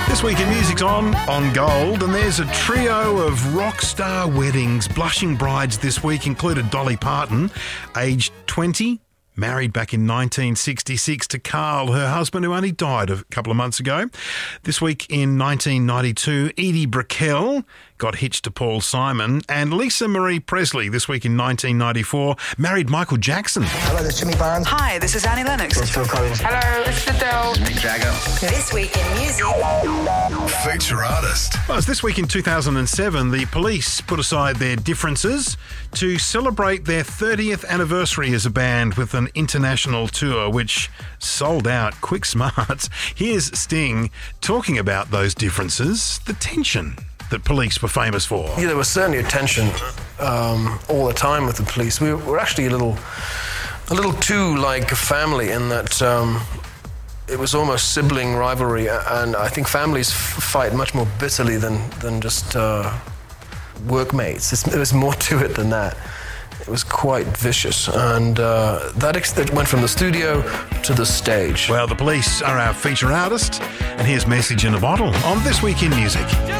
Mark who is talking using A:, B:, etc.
A: This week in Music's on Gold, and there's a trio of rock star weddings. Blushing brides this week included Dolly Parton, aged 20, married back in 1966 to Carl, her husband, who only died a couple of months ago. This week in 1992, Edie Brickell got hitched to Paul Simon, and Lisa Marie Presley, this week in 1994, married Michael Jackson.
B: Hello, this is Jimmy Barnes.
C: Hi, this is Annie Lennox.
B: It's Phil Collins.
C: Hello, it's Adele.
D: Mick Jagger.
C: This week in music.
D: Feature artist.
A: Well, it's this week in 2007, the Police put aside their differences to celebrate their 30th anniversary as a band with an international tour, which sold out quick smart. Here's Sting talking about those differences, the tension that Police were famous for.
E: Yeah, there was certainly a tension all the time with the Police. We were actually a little too like a family in that it was almost sibling rivalry, and I think families fight much more bitterly than just workmates. There was more to it than that. It was quite vicious, and that went from the studio to the stage.
A: Well, the Police are our feature artist, and here's Message in a Bottle on This Week in Music.